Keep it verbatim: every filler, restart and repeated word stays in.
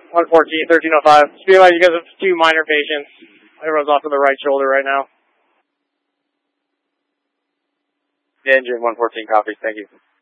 one fourteen, thirteen oh five. Just be like, you guys have two minor patients. Everyone's off to the right shoulder right now. Engine one fourteen copies, thank you.